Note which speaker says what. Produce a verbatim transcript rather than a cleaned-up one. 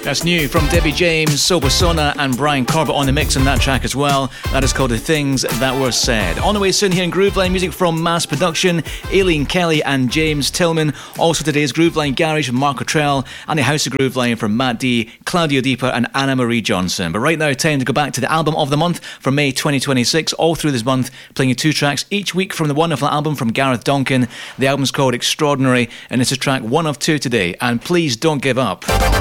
Speaker 1: That's new from Debbie James, Sober Sona, and Brian Corbett on the mix on that track as well. That is called The Things That Were Said. On the way soon here in Grooveline, music from Mass Production, Aileen Kelly and James Tillman. Also today's Grooveline Garage from Mark Cottrell, and the House of Grooveline from Matt D, Claudio Deeper and Anna Marie Johnson. But right now, time to go back to the album of the month for May twenty twenty-six. All through this month, playing you two tracks each week from the wonderful album from Gareth Donkin. The album's called Extraordinary, and it's a track one of two today. And please don't give up.